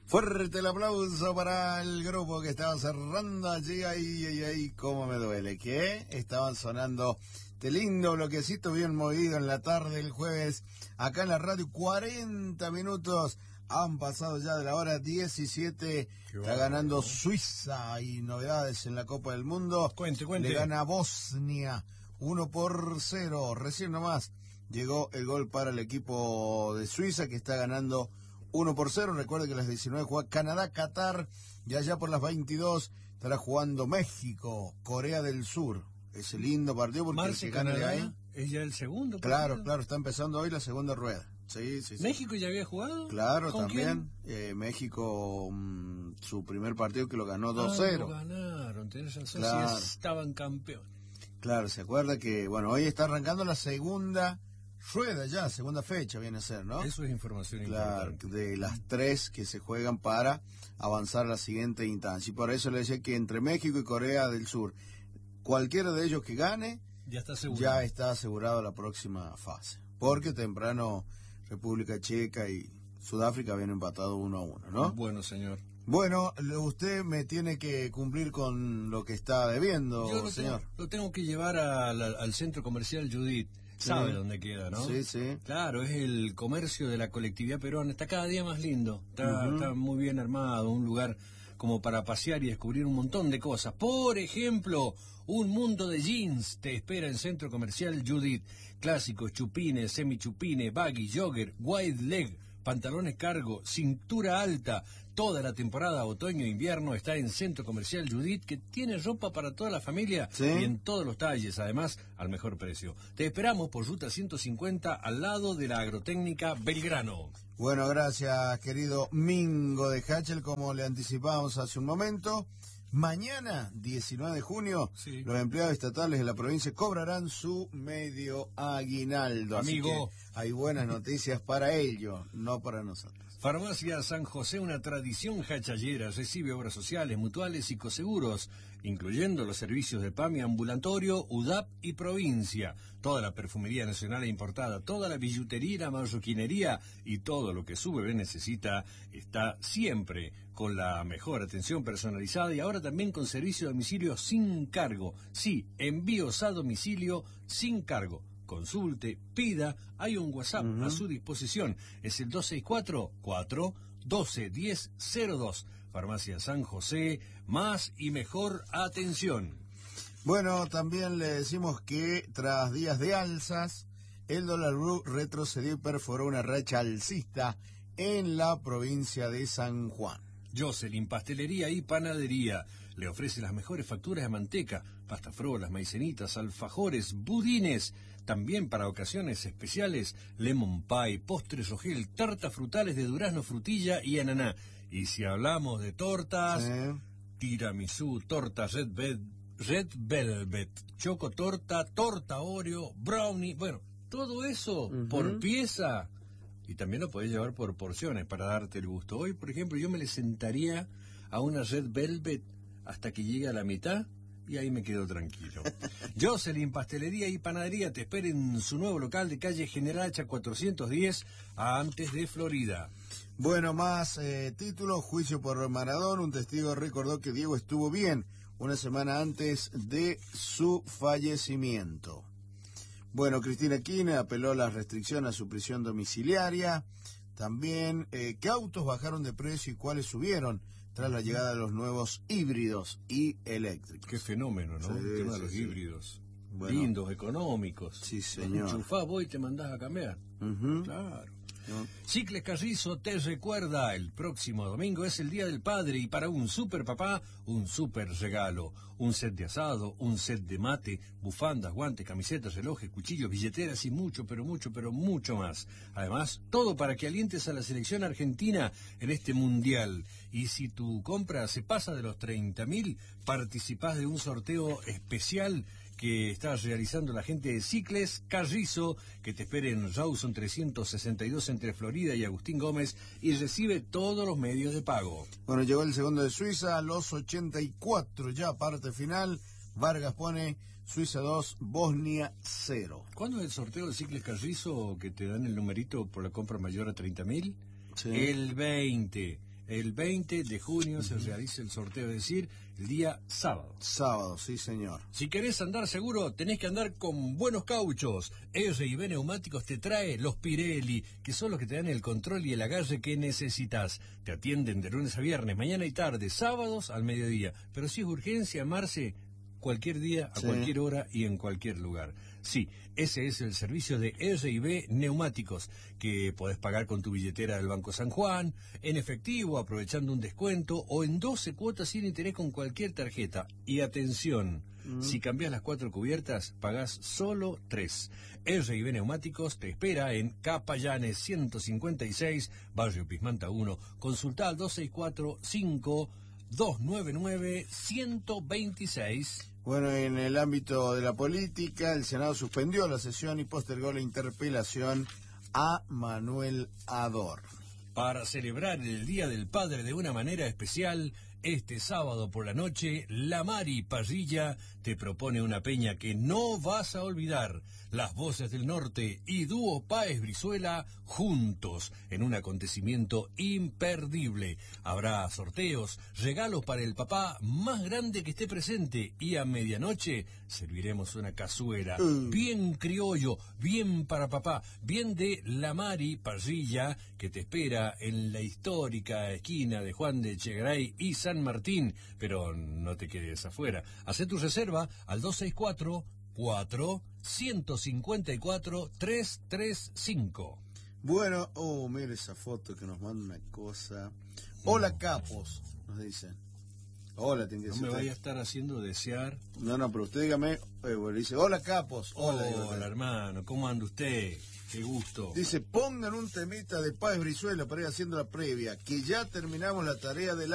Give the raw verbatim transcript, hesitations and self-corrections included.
Fuerte el aplauso para el grupo que estaba cerrando allí, ahí, ahí, ahí, cómo me duele, que estaban sonando este lindo bloquecito bien movido en la tarde del jueves, acá en la radio, cuarenta minutos han pasado ya de la hora diecisiete, Qué está bárbaro, ganando ¿no? Suiza y novedades en la Copa del Mundo, Cuente, cuente. le gana Bosnia uno por cero, recién nomás llegó el gol para el equipo de Suiza que está ganando uno por cero, recuerde que a las diecinueve juega Canadá, Qatar, y allá por las veintidós estará jugando México, Corea del Sur. Ese lindo partido porque el Marce que gane de Canadá ahí... es ya el segundo Claro, partido. claro, está empezando hoy la segunda rueda. Sí, sí, sí. ¿México ya había jugado? Claro, ¿Con también. Eh, México, mmm, su primer partido que lo ganó quién? dos Ah, cero. lo ganaron, tenés razón, Claro. sí, estaban campeones. Claro, se acuerda que, bueno, hoy está arrancando la segunda rueda ya, segunda fecha viene a ser, ¿no? Eso es información Claro, importante. de las tres que se juegan para avanzar a la siguiente instancia. Y por eso le decía que entre México y Corea del Sur, cualquiera de ellos que gane, Ya está seguro. ya está asegurado la próxima fase. Porque temprano República Checa y Sudáfrica habían empatado uno a uno, ¿no? Bueno, señor. Bueno, lo- usted me tiene que cumplir con lo que está debiendo, Yo lo señor. tengo, lo tengo que llevar a la- al centro comercial Judith. Sabe Sí. dónde queda, ¿no? Sí, sí. Claro, es el comercio de la colectividad peruana. Está cada día más lindo. Está, Ujú. está muy bien armado. Un lugar como para pasear y descubrir un montón de cosas. Por ejemplo, un mundo de jeans te espera en Centro Comercial Judith. Clásicos, chupines, semichupines, baggy, jogger, wide leg, pantalones cargo, cintura alta. Toda la temporada otoño-invierno está en Centro Comercial Judith, que tiene ropa para toda la familia Sí. y en todos los talles, además al mejor precio. Te esperamos por Ruta ciento cincuenta al lado de la Agrotécnica Belgrano. Bueno, gracias, querido Mingo de Hachel, como le anticipábamos hace un momento. Mañana, diecinueve de junio, Sí. los empleados estatales de la provincia cobrarán su medio aguinaldo. Así Amigo. que hay buenas noticias para ellos, no para nosotros. Farmacia San José, una tradición hachallera, recibe obras sociales, mutuales y coseguros, incluyendo los servicios de PAMI ambulatorio, U D A P y provincia. Toda la perfumería nacional e importada, toda la billutería y la marroquinería y todo lo que su bebé necesita está siempre con la mejor atención personalizada y ahora también con servicio de domicilio sin cargo. Sí, envíos a domicilio sin cargo. Consulte, pida, hay un WhatsApp Ujú. a su disposición. Es el dos seis cuatro, cuatro uno dos, uno cero cero dos. Farmacia San José, más y mejor atención. Bueno, también le decimos que tras días de alzas, el dólar blue retrocedió y perforó una racha alcista en la provincia de San Juan. Jocelyn Pastelería y Panadería le ofrece las mejores facturas de manteca, pasta frolas, maicenitas, alfajores, budines, también para ocasiones especiales, lemon pie, postres rogel, tartas frutales de durazno, frutilla y ananá. Y si hablamos de tortas, Sí. tiramisú, torta red, Vel- red velvet, choco torta, torta oreo, brownie, bueno, todo eso Ujú. por pieza. Y también lo podés llevar por porciones para darte el gusto. Hoy, por ejemplo, yo me le sentaría a una red velvet hasta que llegue a la mitad y ahí me quedo tranquilo. Jocelyn Pastelería y Panadería te espera en su nuevo local de calle General Hacha cuatrocientos diez, antes de Florida. Bueno, más eh, títulos, juicio por Maradona, un testigo recordó que Diego estuvo bien una semana antes de su fallecimiento. Bueno, Cristina Kirchner apeló la restricción a su prisión domiciliaria. También, eh, ¿qué autos bajaron de precio y cuáles subieron tras la llegada de los nuevos híbridos y eléctricos? Qué fenómeno, ¿no? Sí, El tema de sí, los sí. híbridos. Bueno. Lindos, económicos. Sí, señor. Los enchufás vos y te mandás a cambiar. Ujú. Claro. ¿No? Chicles Carrizo te recuerda, el próximo domingo es el Día del Padre y para un super papá, un super regalo. Un set de asado, un set de mate, bufandas, guantes, camisetas, relojes, cuchillos, billeteras y mucho, pero mucho, pero mucho más. Además, todo para que alientes a la selección argentina en este mundial. Y si tu compra se pasa de los treinta mil, participás de un sorteo especial que está realizando la gente de Cicles Carrizo, que te espera en Rawson trescientos sesenta y dos entre Florida y Agustín Gómez y recibe todos los medios de pago. Bueno, llegó el segundo de Suiza a los ochenta y cuatro, ya parte final. Vargas pone Suiza dos, Bosnia cero. ¿Cuándo es el sorteo de Cicles Carrizo que te dan el numerito por la compra mayor a treinta mil? Sí. El veinte. El veinte de junio se realiza el sorteo, es decir, el día sábado. Sábado, sí señor. Si querés andar seguro, tenés que andar con buenos cauchos. R y B Neumáticos te trae los Pirelli, que son los que te dan el control y el agarre que necesitas. Te atienden de lunes a viernes, mañana y tarde, sábados al mediodía. Pero si es urgencia, Marce, cualquier día, a sí. cualquier hora y en cualquier lugar. Sí, ese es el servicio de R y B Neumáticos, que podés pagar con tu billetera del Banco San Juan, en efectivo, aprovechando un descuento, o en doce cuotas sin interés con cualquier tarjeta. Y atención, mm. si cambiás las cuatro cubiertas, pagás solo tres. R y B Neumáticos te espera en Capallanes ciento cincuenta y seis, Barrio Pismanta uno. Consultá al dos seis cuatro, cinco dos nueve nueve, uno dos seis. Bueno, en el ámbito de la política, el Senado suspendió la sesión y postergó la interpelación a Manuel Ador. Para celebrar el Día del Padre de una manera especial, este sábado por la noche, la Mari Parrilla te propone una peña que no vas a olvidar. Las Voces del Norte y Dúo Páez Brizuela juntos en un acontecimiento imperdible. Habrá sorteos, regalos para el papá más grande que esté presente y a medianoche serviremos una cazuela mm. bien criollo, bien para papá, bien de la Mari Parrilla que te espera en la histórica esquina de Juan de Echegaray y San Martín. Pero no te quedes afuera. Hacé tu reserva al dos seis cuatro, cuatro, uno cinco cuatro, tres tres cinco. Bueno, oh, mire esa foto que nos manda una cosa. Hola, no. Capos, nos dicen. Hola, tiene que No me vaya a estar haciendo desear. No, no, pero usted dígame, eh, bueno, dice, hola, Capos. Hola, hola hermano, ¿cómo anda usted? Qué gusto. Dice, pongan un temita de Páez Brizuela para ir haciendo la previa, que ya terminamos la tarea de la